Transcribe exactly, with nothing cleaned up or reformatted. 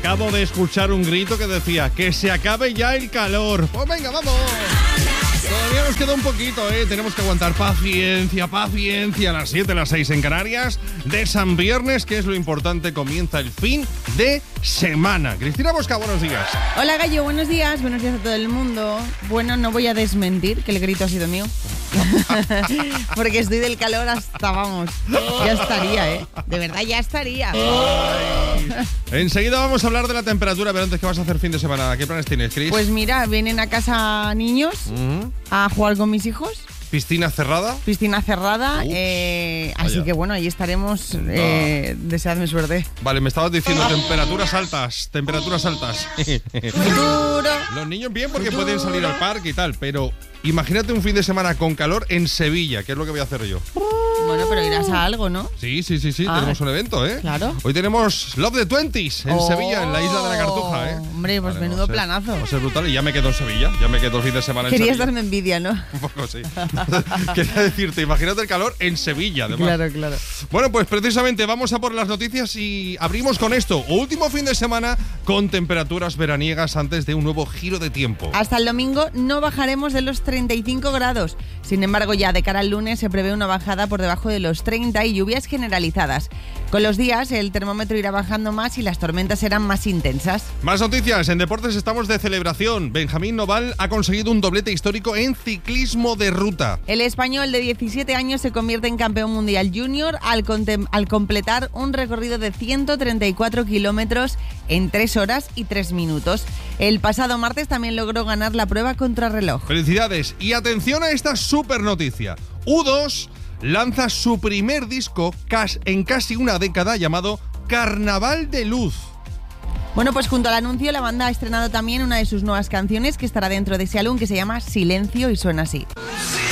acabo de escuchar un grito que decía que se acabe ya el calor. Pues venga, vamos. Todavía nos queda un poquito, ¿eh? Tenemos que aguantar paciencia, paciencia. A las siete, a las seis en Canarias de San Viernes, que es lo importante, comienza el fin de semana. Cristina Bosca, buenos días. Hola Gallo, buenos días, buenos días a todo el mundo. Bueno, no voy a desmentir que el grito ha sido mío. Porque estoy del calor hasta, vamos, ya estaría, ¿eh? De verdad, ya estaría. Ay. Enseguida vamos a hablar de la temperatura, pero antes, ¿qué vas a hacer fin de semana? ¿Qué planes tienes, Cris? Pues mira, vienen a casa niños uh-huh. a jugar con mis hijos. ¿Piscina cerrada? Piscina cerrada, eh, así que bueno, ahí estaremos, eh, deseadme suerte. Vale, me estabas diciendo temperaturas altas, temperaturas altas. Futuro. Los niños bien porque Futuro. pueden salir al parque y tal, pero imagínate un fin de semana con calor en Sevilla, que es lo que voy a hacer yo. Bueno, pero irás a algo, ¿no? Sí, sí, sí, sí, ah, tenemos un evento, ¿eh? Claro. Hoy tenemos Love the Twenties en oh, Sevilla, en la isla de la Cartuja, ¿eh? Hombre, pues vale, menudo ser, planazo. Va a ser brutal y ya me quedo en Sevilla, ya me quedo el fin de semana en Querías Sevilla. darme envidia, ¿no? Un poco, sí. Quería decirte, imagínate el calor en Sevilla, además. Claro, claro. Bueno, pues precisamente vamos a por las noticias y abrimos con esto. Último fin de semana con temperaturas veraniegas antes de un nuevo giro de tiempo. Hasta el domingo no bajaremos de los treinta y cinco grados. Sin embargo, ya de cara al lunes se prevé una bajada por debajo de los treinta y lluvias generalizadas. Con los días el termómetro irá bajando más y las tormentas serán más intensas. Más noticias. En deportes estamos de celebración. Benjamín Noval ha conseguido un doblete histórico en ciclismo de ruta. El español de diecisiete años se convierte en campeón mundial junior al, contem- al completar un recorrido de ciento treinta y cuatro kilómetros en tres horas y tres minutos. El pasado martes también logró ganar la prueba contrarreloj. Felicidades y atención a esta super noticia. U dos lanza su primer disco en casi una década llamado Carnaval de Luz. Bueno, pues junto al anuncio la banda ha estrenado también una de sus nuevas canciones que estará dentro de ese álbum que se llama Silencio y suena así.